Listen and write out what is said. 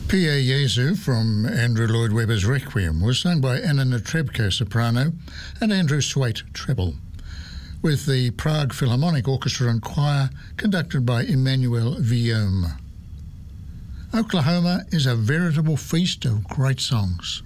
Pierre Jesu from Andrew Lloyd Webber's Requiem was sung by Anna Netrebko soprano and Andrew Swait treble, with the Prague Philharmonic Orchestra and Choir conducted by Emmanuel Villaume. Oklahoma is a veritable feast of great songs.